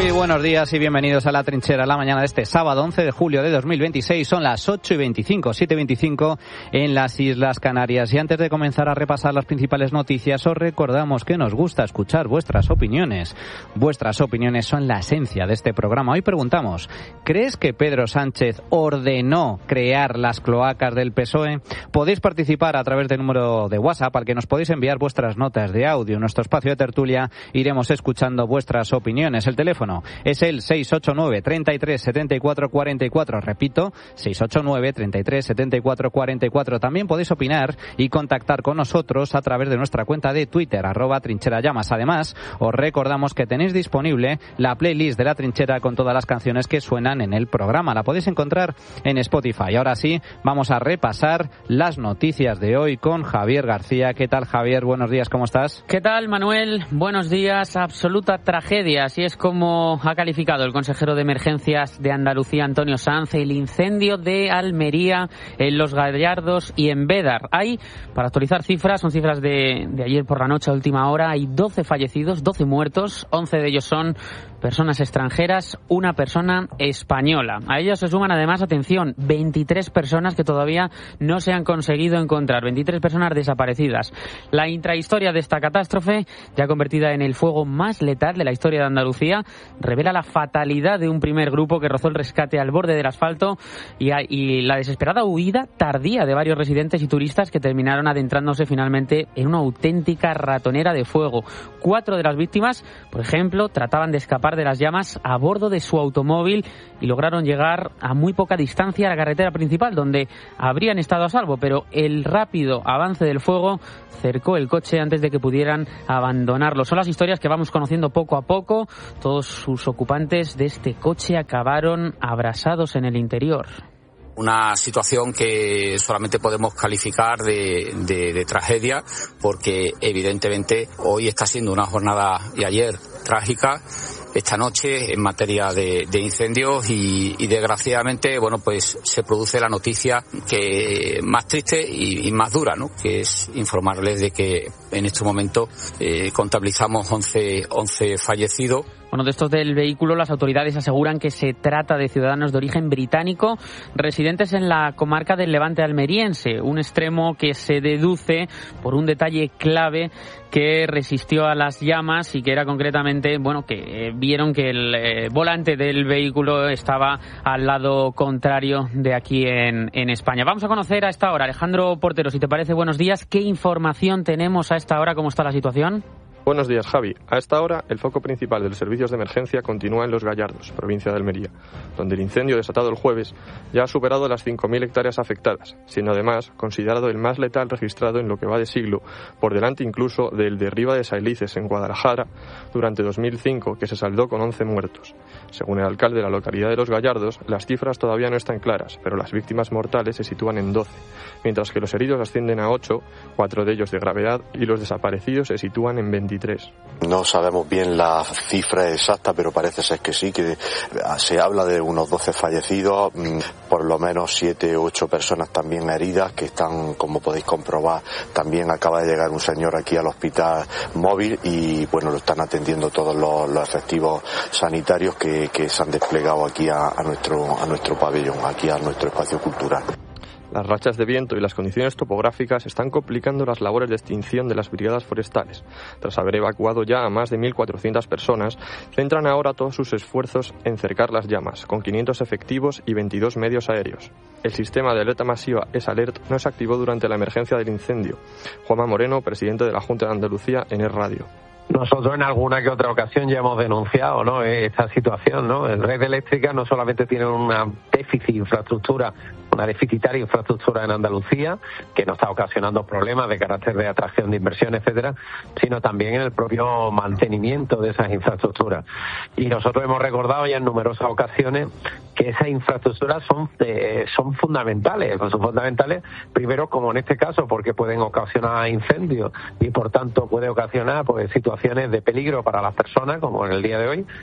Muy buenos días y bienvenidos a La Trinchera, la mañana de este sábado 11 de julio de 2026. Son las 8:25, 7:25 en las Islas Canarias. Y antes de comenzar a repasar las principales noticias, os recordamos que nos gusta escuchar vuestras opiniones. Vuestras opiniones son la esencia de este programa. Hoy preguntamos, ¿crees que Pedro Sánchez ordenó crear las cloacas del PSOE? Podéis participar a través del número de WhatsApp al que nos podéis enviar vuestras notas de audio. En nuestro espacio de tertulia iremos escuchando vuestras opiniones. El teléfono es el 689 33 74 44. Repito, 689 33 74 44. También podéis opinar y contactar con nosotros a través de nuestra cuenta de Twitter, @trincherallamas. Además, os recordamos que tenéis disponible la playlist de La Trinchera con todas las canciones que suenan en el programa. La podéis encontrar en Spotify. Ahora sí, vamos a repasar las noticias de hoy con Javier García. ¿Qué tal, Javier? Buenos días, ¿cómo estás? ¿Qué tal, Manuel? Buenos días. Absoluta tragedia, así es como ha calificado el consejero de Emergencias de Andalucía, Antonio Sanz, el incendio de Almería, en Los Gallardos y en Bédar. Hay, para actualizar cifras, son cifras de ayer por la noche a última hora, hay 12 fallecidos, 12 muertos, 11 de ellos son personas extranjeras, una persona española. A ellos se suman además, atención, 23 personas que todavía no se han conseguido encontrar, 23 personas desaparecidas. La intrahistoria de esta catástrofe, ya convertida en el fuego más letal de la historia de Andalucía, revela la fatalidad de un primer grupo que rozó el rescate al borde del asfalto y la desesperada huida tardía de varios residentes y turistas que terminaron adentrándose finalmente en una auténtica ratonera de fuego. 4 de las víctimas, por ejemplo, trataban de escapar de las llamas a bordo de su automóvil y lograron llegar a muy poca distancia a la carretera principal, donde habrían estado a salvo, pero el rápido avance del fuego cercó el coche antes de que pudieran abandonarlo. Son las historias que vamos conociendo poco a poco. Todos sus ocupantes de este coche acabaron abrasados en el interior. Una situación que solamente podemos calificar de tragedia, porque evidentemente hoy está siendo una jornada, y ayer, trágica, esta noche en materia de incendios y desgraciadamente, bueno, pues se produce la noticia que más triste y más dura, ¿no? Que es informarles de que en este momento contabilizamos 11 fallecidos. Bueno, de estos del vehículo, las autoridades aseguran que se trata de ciudadanos de origen británico residentes en la comarca del Levante almeriense, un extremo que se deduce por un detalle clave que resistió a las llamas y que era concretamente, bueno, que vieron que el volante del vehículo estaba al lado contrario de aquí en España. Vamos a conocer a esta hora, Alejandro Portero, si te parece, buenos días. ¿Qué información tenemos a esta hora? ¿Cómo está la situación? Buenos días, Javi. A esta hora, el foco principal de los servicios de emergencia continúa en Los Gallardos, provincia de Almería, donde el incendio desatado el jueves ya ha superado las 5.000 hectáreas afectadas, siendo además considerado el más letal registrado en lo que va de siglo, por delante incluso del de Riva de Sailices, en Guadalajara, durante 2005, que se saldó con 11 muertos. Según el alcalde de la localidad de Los Gallardos, las cifras todavía no están claras, pero las víctimas mortales se sitúan en 12, mientras que los heridos ascienden a 8, 4 de ellos de gravedad, y los desaparecidos se sitúan en 23. No sabemos bien la cifra exacta, pero parece ser que sí, que se habla de unos 12 fallecidos, por lo menos 7 u 8 personas también heridas, que están, como podéis comprobar, también acaba de llegar un señor aquí al hospital móvil y bueno, lo están atendiendo todos los efectivos sanitarios que se han desplegado aquí a nuestro pabellón, aquí a nuestro espacio cultural. Las rachas de viento y las condiciones topográficas están complicando las labores de extinción de las brigadas forestales. Tras haber evacuado ya a más de 1.400 personas, centran ahora todos sus esfuerzos en cercar las llamas, con 500 efectivos y 22 medios aéreos. El sistema de alerta masiva S-Alert no se activó durante la emergencia del incendio. Juanma Moreno, presidente de la Junta de Andalucía, en Es Radio. Nosotros en alguna que otra ocasión ya hemos denunciado, ¿no?, esta situación, ¿no? El Red Eléctrica no solamente tiene una deficitaria infraestructura en Andalucía, que nos está ocasionando problemas de carácter de atracción de inversión, etcétera, sino también en el propio mantenimiento de esas infraestructuras. Y nosotros hemos recordado ya en numerosas ocasiones que esas infraestructuras son fundamentales. Son fundamentales, primero, como en este caso, porque pueden ocasionar incendios y por tanto puede ocasionar pues situaciones de peligro para las personas, como en el día de hoy.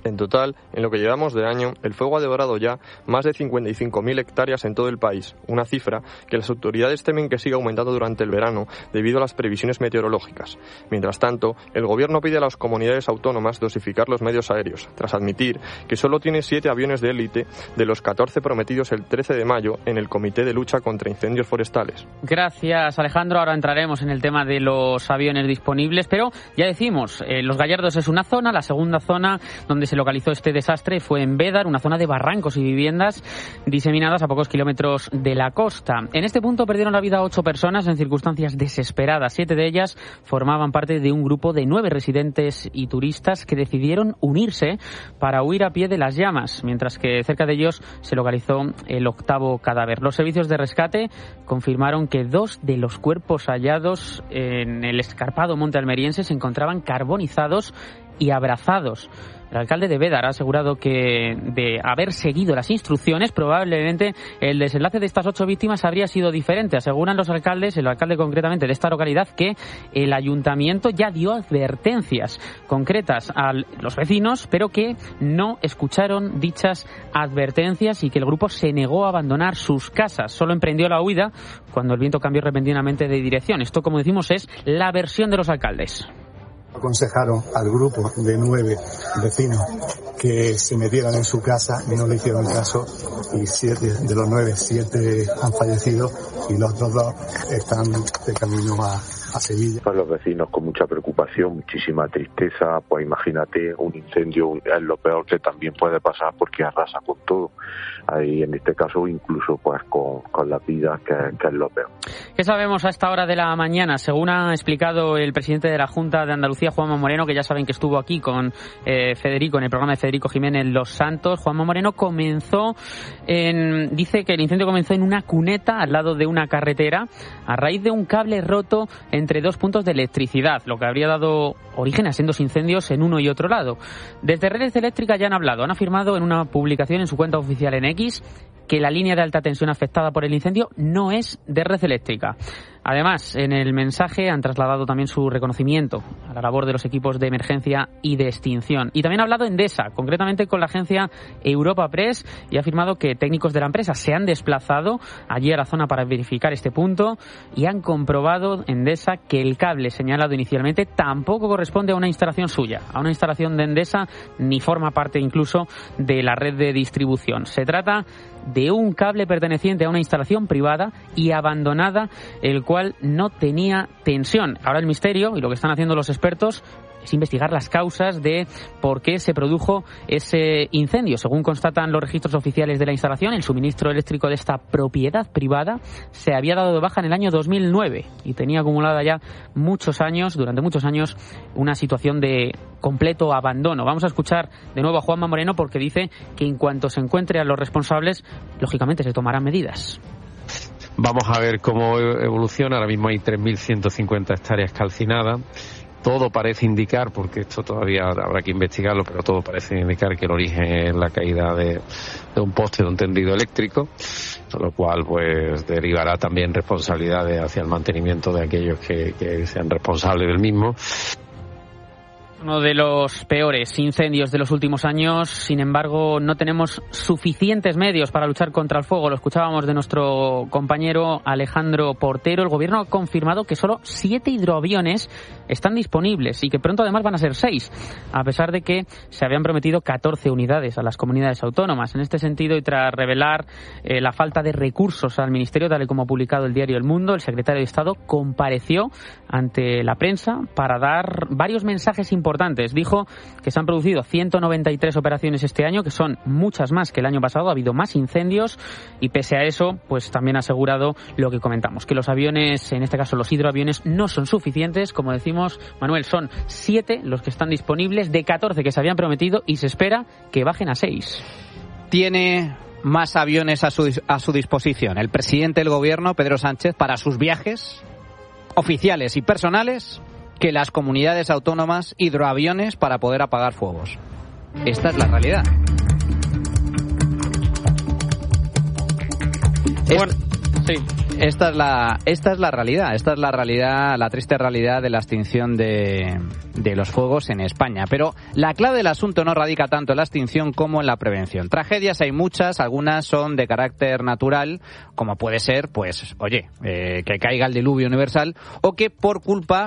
En total, en lo que llevamos de año, el fuego ha devorado ya más de 55.000 hectáreas en todo el país, una cifra que las autoridades temen que siga aumentando durante el verano debido a las previsiones meteorológicas. Mientras tanto, el Gobierno pide a las comunidades autónomas dosificar los medios aéreos, tras admitir que solo tiene 7 aviones de élite de los 14 prometidos el 13 de mayo en el Comité de Lucha contra Incendios Forestales. Gracias, Alejandro. Ahora entraremos en el tema de los aviones disponibles, pero ya decimos, Los Gallardos es una zona, la segunda zona donde se localizó este desastre fue en Bédar, una zona de barrancos y viviendas diseminadas a pocos kilómetros de la costa. En este punto perdieron la vida 8 personas en circunstancias desesperadas. 7 de ellas formaban parte de un grupo de 9 residentes y turistas que decidieron unirse para huir a pie de las llamas, mientras que cerca de ellos se localizó el 8º cadáver. Los servicios de rescate confirmaron que 2 de los cuerpos hallados en el escarpado monte almeriense se encontraban carbonizados y abrazados. El alcalde de Bédar ha asegurado que de haber seguido las instrucciones, probablemente el desenlace de estas 8 víctimas habría sido diferente. Aseguran los alcaldes, el alcalde concretamente de esta localidad, que el ayuntamiento ya dio advertencias concretas a los vecinos, pero que no escucharon dichas advertencias y que el grupo se negó a abandonar sus casas. Solo emprendió la huida cuando el viento cambió repentinamente de dirección. Esto, como decimos, es la versión de los alcaldes. Aconsejaron al grupo de 9 vecinos que se metieran en su casa y no le hicieron caso, y 7 de los 9, 7 han fallecido y los otros 2 están de camino a Sevilla. Para los vecinos con mucha preocupación, muchísima tristeza, pues imagínate, un incendio es lo peor que también puede pasar porque arrasa con todo. Ahí en este caso incluso pues con la vida, que es lo peor. ¿Qué sabemos a esta hora de la mañana? Según ha explicado el presidente de la Junta de Andalucía, Juanma Moreno, que ya saben que estuvo aquí con Federico, en el programa de Federico Jiménez Los Santos, Juanma Moreno dice que el incendio comenzó en una cuneta al lado de una carretera a raíz de un cable roto entre 2 puntos de electricidad, lo que habría dado origen a sendos incendios en uno y otro lado. Desde Redes Eléctricas ya han hablado, han afirmado en una publicación en su cuenta oficial en X que la línea de alta tensión afectada por el incendio no es de Red Eléctrica. Además, en el mensaje han trasladado también su reconocimiento a la labor de los equipos de emergencia y de extinción. Y también ha hablado Endesa, concretamente con la agencia Europa Press, y ha afirmado que técnicos de la empresa se han desplazado allí a la zona para verificar este punto y han comprobado, Endesa, que el cable señalado inicialmente tampoco corresponde a una instalación suya, a una instalación de Endesa, ni forma parte incluso de la red de distribución. Se trata de un cable perteneciente a una instalación privada y abandonada, el cual no tenía tensión. Ahora el misterio, y lo que están haciendo los expertos, es investigar las causas de por qué se produjo ese incendio. Según constatan los registros oficiales de la instalación, el suministro eléctrico de esta propiedad privada se había dado de baja en el año 2009 y tenía acumulada ya durante muchos años, una situación de completo abandono. Vamos a escuchar de nuevo a Juanma Moreno, porque dice que en cuanto se encuentre a los responsables, lógicamente se tomarán medidas. Vamos a ver cómo evoluciona. Ahora mismo hay 3.150 hectáreas calcinadas. Todo parece indicar, porque esto todavía habrá que investigarlo, pero todo parece indicar que el origen es la caída de un poste de un tendido eléctrico, con lo cual pues derivará también responsabilidades hacia el mantenimiento de aquellos que sean responsables del mismo. Uno de los peores incendios de los últimos años. Sin embargo, no tenemos suficientes medios para luchar contra el fuego. Lo escuchábamos de nuestro compañero Alejandro Portero. El gobierno ha confirmado que solo 7 hidroaviones están disponibles y que pronto además van a ser 6, a pesar de que se habían prometido 14 unidades a las comunidades autónomas. En este sentido, y tras revelar la falta de recursos al Ministerio, tal y como ha publicado el diario El Mundo, el secretario de Estado compareció ante la prensa para dar varios mensajes importantes. Dijo que se han producido 193 operaciones este año, que son muchas más que el año pasado. Ha habido más incendios y, pese a eso, pues también ha asegurado lo que comentamos, que los aviones, en este caso los hidroaviones, no son suficientes. Como decimos, Manuel, son 7 los que están disponibles de 14 que se habían prometido y se espera que bajen a 6. Tiene más aviones a su disposición el presidente del gobierno, Pedro Sánchez, para sus viajes oficiales y personales, que las comunidades autónomas hidroaviones para poder apagar fuegos. Esta es la realidad. Bueno, sí. Esta es la realidad, la triste realidad de la extinción de los fuegos en España. Pero la clave del asunto no radica tanto en la extinción como en la prevención. Tragedias hay muchas, algunas son de carácter natural, como puede ser, pues, que caiga el diluvio universal, o que por culpa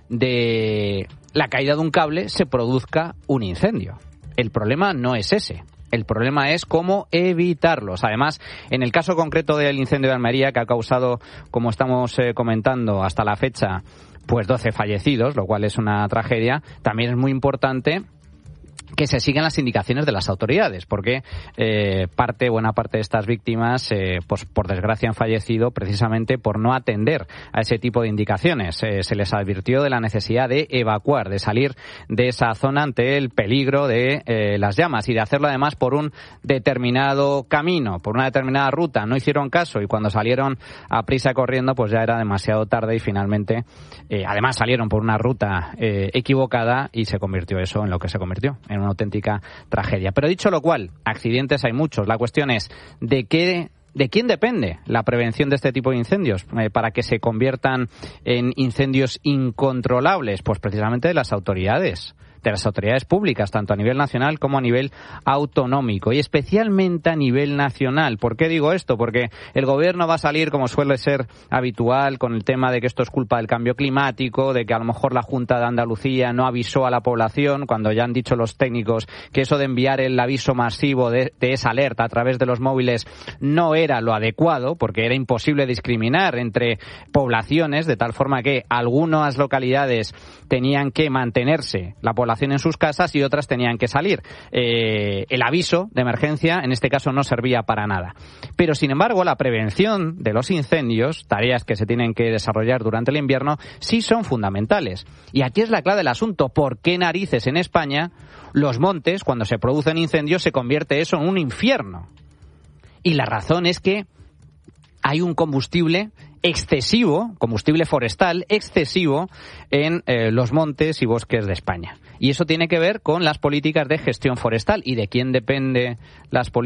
de la caída de un cable se produzca un incendio. El problema no es ese. El problema es cómo evitarlos. Además, en el caso concreto del incendio de Almería, que ha causado, como estamos comentando hasta la fecha, pues 12 fallecidos, lo cual es una tragedia, también es muy importante que se sigan las indicaciones de las autoridades, porque buena parte de estas víctimas, pues por desgracia han fallecido precisamente por no atender a ese tipo de indicaciones. Se les advirtió de la necesidad de evacuar, de salir de esa zona ante el peligro de las llamas y de hacerlo además por un determinado camino, por una determinada ruta. No hicieron caso y cuando salieron a prisa corriendo, pues ya era demasiado tarde y finalmente, además salieron por una ruta equivocada y se convirtió eso en lo que se convirtió, en una auténtica tragedia. Pero dicho lo cual, accidentes hay muchos. La cuestión es ¿de quién depende la prevención de este tipo de incendios para que se conviertan en incendios incontrolables? Pues precisamente de las autoridades públicas, tanto a nivel nacional como a nivel autonómico, y especialmente a nivel nacional. ¿Por qué digo esto? Porque el gobierno va a salir, como suele ser habitual, con el tema de que esto es culpa del cambio climático, de que a lo mejor la Junta de Andalucía no avisó a la población, cuando ya han dicho los técnicos que eso de enviar el aviso masivo de esa alerta a través de los móviles no era lo adecuado, porque era imposible discriminar entre poblaciones, de tal forma que algunas localidades tenían que mantenerse la población en sus casas y otras tenían que salir. El aviso de emergencia en este caso no servía para nada. Pero sin embargo la prevención de los incendios, tareas que se tienen que desarrollar durante el invierno, sí son fundamentales. Y aquí es la clave del asunto. ¿Por qué narices en España los montes, cuando se producen incendios, se convierte eso en un infierno? Y la razón es que hay un combustible forestal excesivo en los montes y bosques de España. Y eso tiene que ver con las políticas de gestión forestal. ¿Y de quién depende las políticas